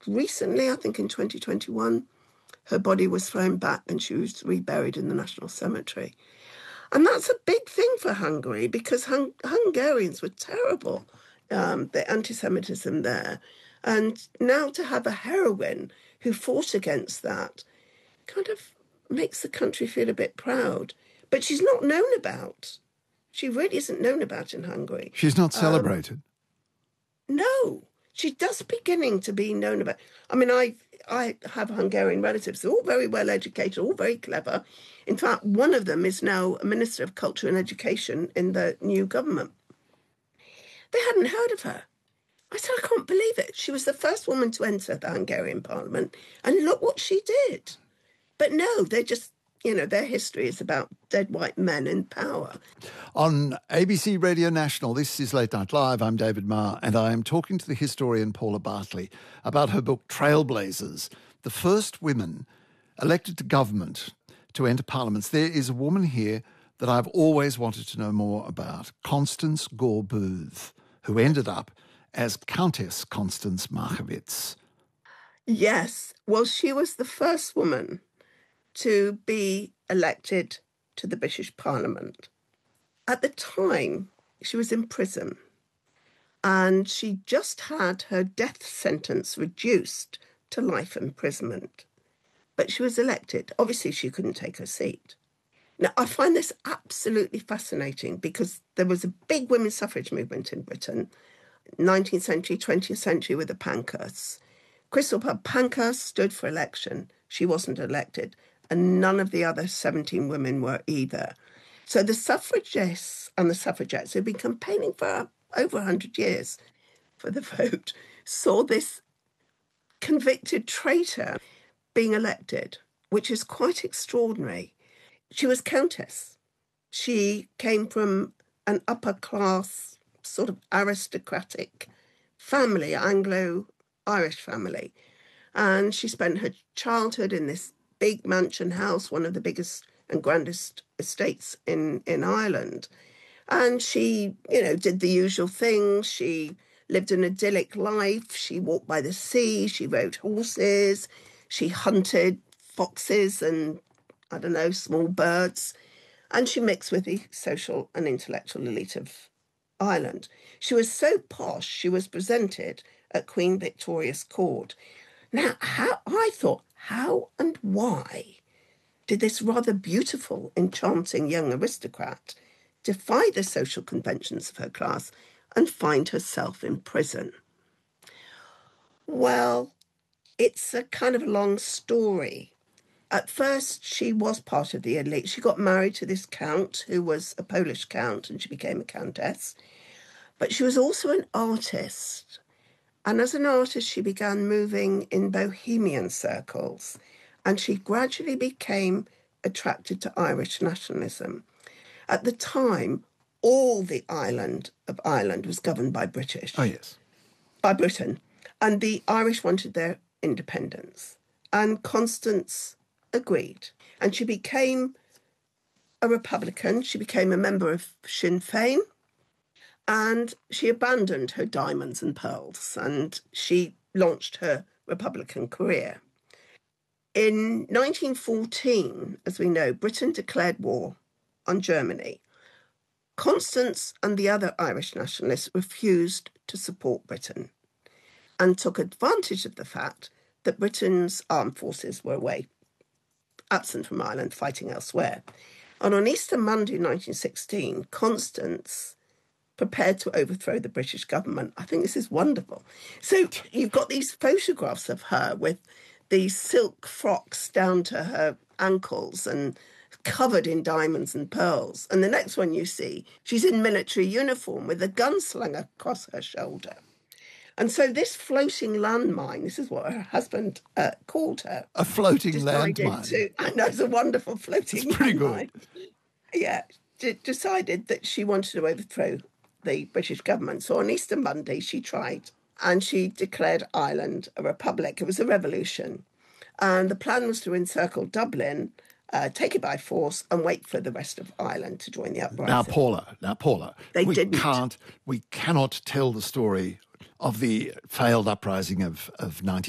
recently, I think in 2021, her body was flown back and she was reburied in the National Cemetery. And that's a big thing for Hungary because Hungarians were terrible, the anti-Semitism there. And now to have a heroine who fought against that kind of makes the country feel a bit proud. But she's not known about. She really isn't known about in Hungary. She's not celebrated? No. She's just beginning to be known about. I mean, I have Hungarian relatives. They're all very well educated, all very clever. In fact, one of them is now a Minister of Culture and Education in the new government. They hadn't heard of her. I said, I can't believe it. She was the first woman to enter the Hungarian parliament, and look what she did. But no, they're just, their history is about dead white men in power. On ABC Radio National, this is Late Night Live. I'm David Marr, and I am talking to the historian Paula Bartley about her book Trailblazers, the first women elected to government to enter parliaments. There is a woman here that I've always wanted to know more about, Constance Gore Booth, who ended up as Countess Constance Markievicz. Yes. Well, she was the first woman to be elected to the British Parliament. At the time, she was in prison and she just had her death sentence reduced to life imprisonment. But she was elected. Obviously, she couldn't take her seat. Now, I find this absolutely fascinating because there was a big women's suffrage movement in Britain, 19th century, 20th century with the Pankhursts. Christabel Pankhurst stood for election. She wasn't elected. And none of the other 17 women were either. So the suffragists and the suffragettes who've been campaigning for over 100 years for the vote saw this convicted traitor being elected, which is quite extraordinary. She was countess. She came from an upper-class, sort of aristocratic family, Anglo-Irish family. And she spent her childhood in this big mansion house, one of the biggest and grandest estates in Ireland. And she, did the usual things. She lived an idyllic life. She walked by the sea. She rode horses. She hunted foxes and, small birds. And she mixed with the social and intellectual elite of Ireland. She was so posh, she was presented at Queen Victoria's court. Now, how and why did this rather beautiful, enchanting young aristocrat defy the social conventions of her class and find herself in prison? Well, it's a kind of long story. At first, she was part of the elite. She got married to this count who was a Polish count, and she became a countess. But she was also an artist. And as an artist, she began moving in bohemian circles. And she gradually became attracted to Irish nationalism. At the time, all the island of Ireland was governed by British. Oh, yes. By Britain. And the Irish wanted their independence. And Constance agreed. And she became a Republican. She became a member of Sinn Féin. And she abandoned her diamonds and pearls. And she launched her Republican career. In 1914, as we know, Britain declared war on Germany. Constance and the other Irish nationalists refused to support Britain and took advantage of the fact that Britain's armed forces were away, absent from Ireland, fighting elsewhere. And on Easter Monday 1916, Constance prepared to overthrow the British government. I think this is wonderful. So you've got these photographs of her with these silk frocks down to her ankles and covered in diamonds and pearls. And the next one you see, she's in military uniform with a gun slung across her shoulder. And so this floating landmine, this is what her husband called her. A floating landmine. I know, it's a wonderful floating landmine. It's pretty good. Yeah, decided that she wanted to overthrow the British government. So on Easter Monday, she tried. And she declared Ireland a republic. It was a revolution. And the plan was to encircle Dublin, take it by force, and wait for the rest of Ireland to join the uprising. Now, Paula, we cannot tell the story of the failed uprising of